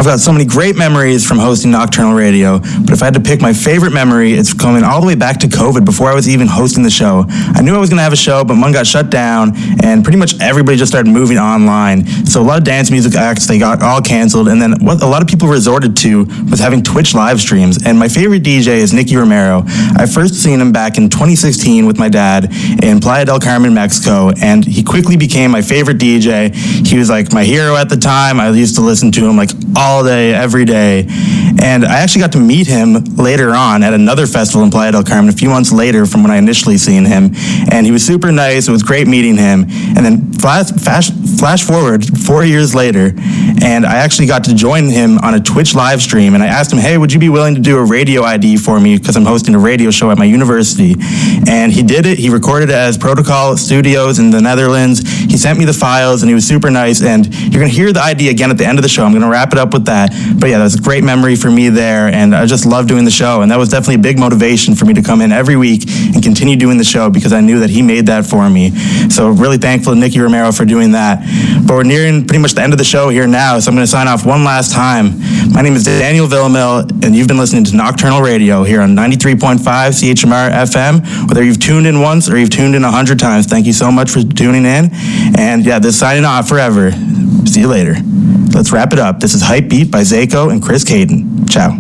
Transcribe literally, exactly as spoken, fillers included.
got so many great memories from hosting Nocturnal Radio, but if I had to pick my favorite memory, it's coming all the way back to COVID before I was even hosting the show. I knew I was going to have a show, but one got shut down, and pretty much everybody just started moving online. So a lot of dance music acts, they got all canceled, and then what a lot of people resorted to was having Twitch live streams, and my favorite D J is Nicky Romero. I first seen him back in twenty sixteen with my dad in Playa del Carmen, Mexico, and he quickly became my favorite D J. He was like my hero at the time. I used to listen to him like all day, every day. And I actually got to meet him later on at another festival in Playa del Carmen, a few months later from when I initially seen him. And he was super nice. It was great meeting him. And then flash, flash, flash forward four years later, and I actually got to join him on a Twitch live stream. And I asked him, hey, would you be willing to do a radio I D for me because I'm hosting a radio show at my university? And he did it. He recorded it as Protocol Studios in the Netherlands. He sent me the files, and he was super nice. And you're going to hear the I D again at the end of the show. I'm going to wrap it up with that. But yeah, that was a great memory for me there, and I just love doing the show. And that was definitely a big motivation for me to come in every week and continue doing the show because I knew that he made that for me. So really thankful to Nicky Romero for doing that. But we're nearing pretty much the end of the show here now, so I'm going to sign off one last time. My name is Daniel Villamil, and you've been listening to Nocturnal Radio here on ninety-three point five C H M R F M. Whether you've tuned in once or you've tuned in a hundred times, thank you so much for tuning in. And yeah, this is signing off forever. See you later. Let's wrap it up. This is Hype Beat by Zayko and Chris Caden. Ciao.